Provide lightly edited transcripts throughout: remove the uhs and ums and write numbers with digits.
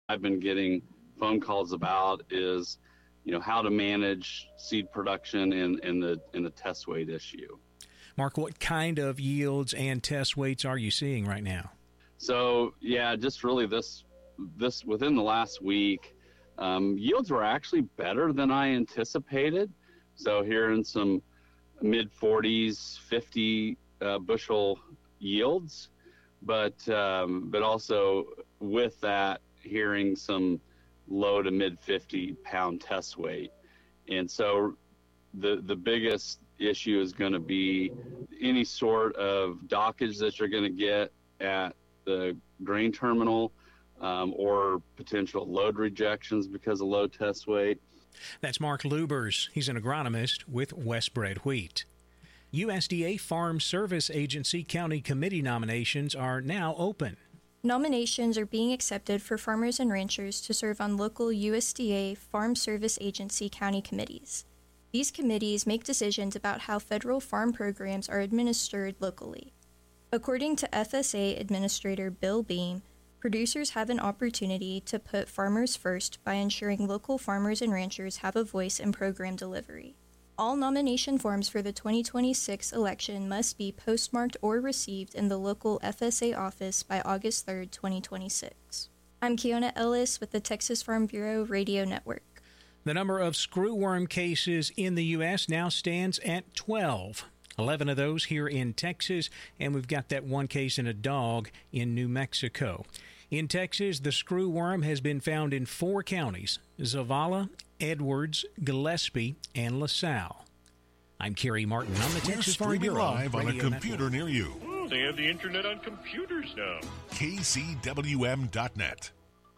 I've been getting phone calls about is, how to manage seed production in the test weight issue. Mark, what kind of yields and test weights are you seeing right now? So, just really this within the last week, yields were actually better than I anticipated. So here in some mid 40s, 50 bushel yields, but also with that, hearing some low to mid 50 pound test weight. And so the biggest issue is going to be any sort of dockage that you're going to get at the grain terminal, or potential load rejections because of low test weight. That's Mark Lubers. He's an agronomist with Westbred Wheat. USDA Farm Service Agency County Committee nominations are now open. Nominations are being accepted for farmers and ranchers to serve on local USDA Farm Service Agency county committees. These committees make decisions about how federal farm programs are administered locally. According to FSA Administrator Bill Beam, producers have an opportunity to put farmers first by ensuring local farmers and ranchers have a voice in program delivery. All nomination forms for the 2026 election must be postmarked or received in the local FSA office by August 3, 2026. I'm Kiona Ellis with the Texas Farm Bureau Radio Network. The number of screwworm cases in the U.S. now stands at 12. 11 of those here in Texas, and we've got that one case in a dog in New Mexico. In Texas, the screwworm has been found in 4 counties: Zavala, Edwards, Gillespie, and LaSalle. I'm Kerry Martin on the Texas Farm Bureau. Live on a computer near you. Oh, they have the internet on computers now. KCWM.net.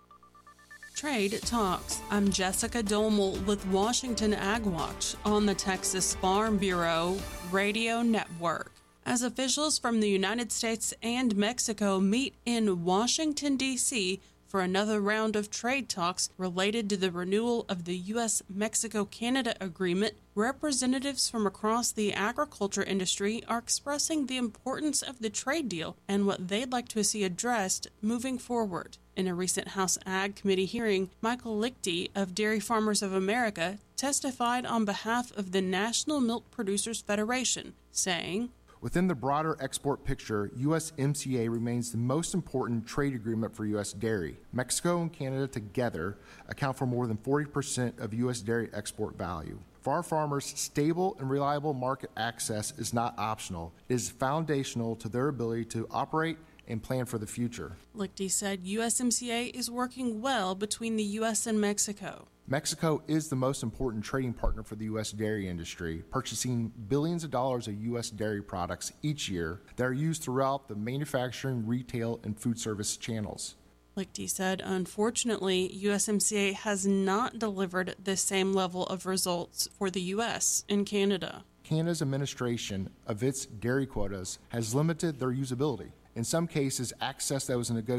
Trade Talks. I'm Jessica Domel with Washington Ag Watch on the Texas Farm Bureau Radio Network. As officials from the United States and Mexico meet in Washington, D.C. for another round of trade talks related to the renewal of the U.S.-Mexico-Canada agreement, representatives from across the agriculture industry are expressing the importance of the trade deal and what they'd like to see addressed moving forward. In a recent House Ag Committee hearing, Michael Lichty of Dairy Farmers of America testified on behalf of the National Milk Producers Federation, saying, "Within the broader export picture, USMCA remains the most important trade agreement for U.S. dairy. Mexico and Canada together account for more than 40% of U.S. dairy export value. For our farmers, stable and reliable market access is not optional. It is foundational to their ability to operate and plan for the future." Lichty said USMCA is working well between the U.S. and Mexico. Mexico is the most important trading partner for the U.S. dairy industry, purchasing billions of dollars of U.S. dairy products each year that are used throughout the manufacturing, retail, and food service channels. Lichty said, unfortunately, USMCA has not delivered the same level of results for the U.S. and Canada. Canada's administration of its dairy quotas has limited their usability. In some cases, access that was negotiated